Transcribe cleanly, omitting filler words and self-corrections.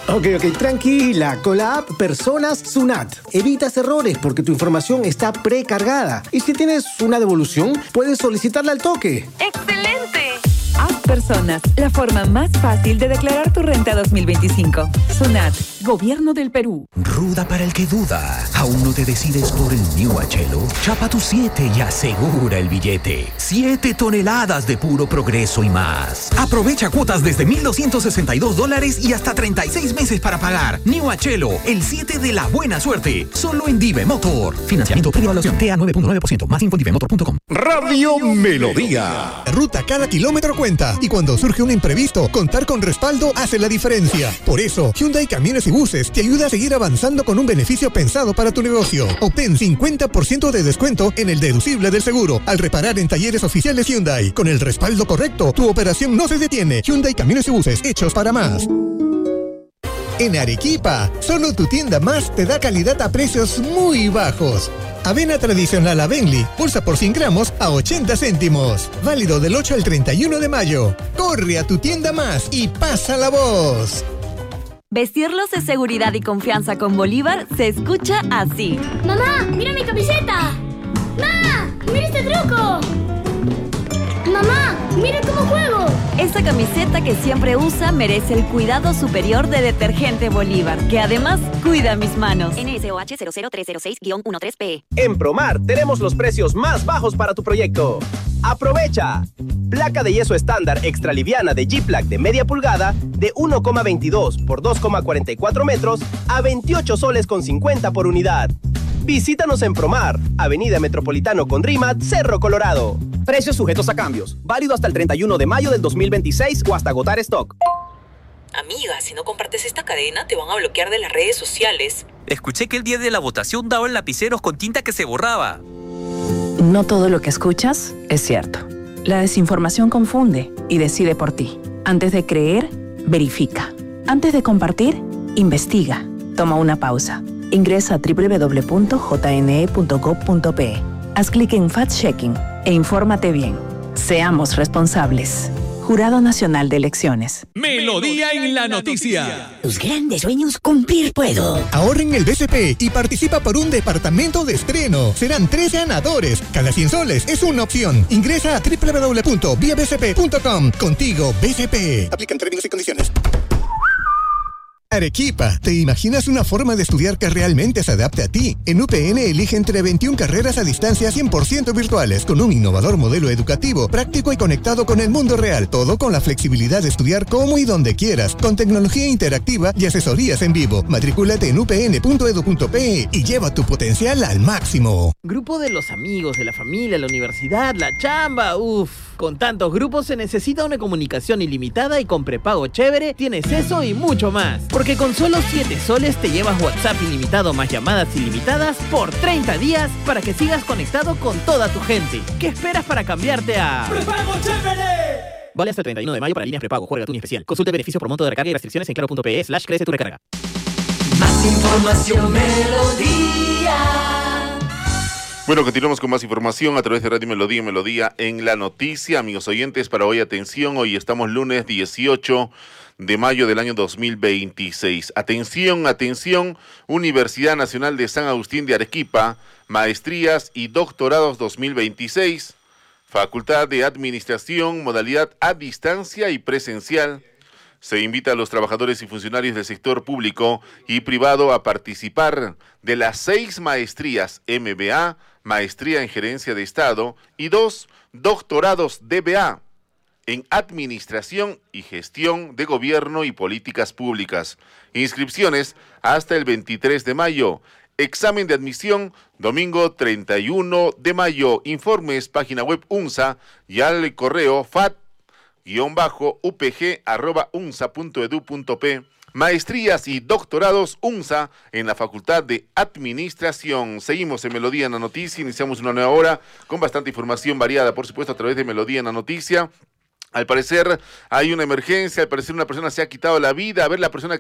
Ok, tranquila. Con la app Personas Sunat evitas errores porque tu información está precargada. Y si tienes una devolución, puedes solicitarla al toque. ¡Excelente! App Personas, la forma más fácil de declarar tu renta 2025. Sunat, Gobierno del Perú. Ruda para el que duda. ¿Aún no te decides por el New Achelo? Chapa tu 7 y asegura el billete. 7 toneladas de puro progreso y más. Aprovecha cuotas desde $1,262 y hasta 36 meses para pagar. New Achelo, el 7 de la buena suerte. Solo en Dive Motor. Financiamiento pre-evaluación TA 9.9%. Más info en divemotor.com. Radio Melodía. Ruta cada kilómetro cuenta. Y cuando surge un imprevisto, contar con respaldo hace la diferencia. Por eso, Hyundai Camiones y Buses te ayuda a seguir avanzando con un beneficio pensado para tu negocio. Obtén 50% de descuento en el deducible del seguro al reparar en talleres oficiales Hyundai. Con el respaldo correcto, tu operación no se detiene. Hyundai Camiones y Buses, hechos para más. En Arequipa, solo tu tienda más te da calidad a precios muy bajos. Avena tradicional Avenli, bolsa por 100 gramos a 80 céntimos. Válido del 8 al 31 de mayo. Corre a tu tienda más y pasa la voz. Vestirlos de seguridad y confianza con Bolívar se escucha así. ¡Mamá, mira mi camiseta! ¡Ma! ¡Mira este truco! ¡Mamá, mira cómo juego! Esa camiseta que siempre usa merece el cuidado superior de Detergente Bolívar, que además cuida mis manos. NSOH 00306-13P. En Promar tenemos los precios más bajos para tu proyecto. ¡Aprovecha! Placa de yeso estándar extra liviana de G-Plac de media pulgada de 1,22 por 2,44 metros a 28 soles con 50 por unidad. Visítanos en Promar, Avenida Metropolitano con Rímac, Cerro Colorado. Precios sujetos a cambios. Válido hasta el 31 de mayo del 2026 o hasta agotar stock. Amiga, si no compartes esta cadena, te van a bloquear de las redes sociales. Escuché que el día de la votación daban lapiceros con tinta que se borraba. No todo lo que escuchas es cierto. La desinformación confunde y decide por ti. Antes de creer, verifica. Antes de compartir, investiga. Toma una pausa. Ingresa a www.jne.gov.pe. Haz clic en Fact-Checking e infórmate bien. Seamos responsables. Jurado Nacional de Elecciones. Melodía en la noticia. Tus grandes sueños cumplir puedo. Ahorra en el BCP y participa por un departamento de estreno. Serán 3 ganadores. Cada 100 soles es una opción. Ingresa a www.viabcp.com. Contigo, BCP. Aplican términos y condiciones. Arequipa, ¿te imaginas una forma de estudiar que realmente se adapte a ti? En UPN elige entre 21 carreras a distancia 100% virtuales, con un innovador modelo educativo, práctico y conectado con el mundo real. Todo con la flexibilidad de estudiar como y donde quieras, con tecnología interactiva y asesorías en vivo. Matricúlate en upn.edu.pe y lleva tu potencial al máximo. Grupo de los amigos, de la familia, la universidad, la chamba, Con tantos grupos se necesita una comunicación ilimitada y con prepago chévere tienes eso y mucho más. Porque con solo 7 soles te llevas WhatsApp ilimitado más llamadas ilimitadas por 30 días para que sigas conectado con toda tu gente. ¿Qué esperas para cambiarte a ¡Prepago chévere! Vale hasta el 31 de mayo para líneas prepago. Juega tu especial. Consulte beneficio por monto de recarga y restricciones en claro.pe/crece tu recarga. Más información, Melodía. Bueno, continuamos con más información a través de Radio Melodía, Melodía en la noticia. Amigos oyentes, para hoy, atención, hoy estamos lunes 18 de mayo del año 2026. Atención, Universidad Nacional de San Agustín de Arequipa, maestrías y doctorados 2026, Facultad de Administración, modalidad a distancia y presencial. Se invita a los trabajadores y funcionarios del sector público y privado a participar de las 6 maestrías MBA, Maestría en Gerencia de Estado, y 2 doctorados DBA en Administración y Gestión de Gobierno y Políticas Públicas. Inscripciones hasta el 23 de mayo. Examen de admisión domingo 31 de mayo. Informes página web UNSA y al correo fat-upg@unsa.edu.p. Maestrías y doctorados UNSA en la Facultad de Administración. Seguimos en Melodía en la Noticia, iniciamos una nueva hora con bastante información variada, por supuesto, a través de Melodía en la Noticia. Al parecer hay una emergencia, al parecer una persona se ha quitado la vida. A ver, la persona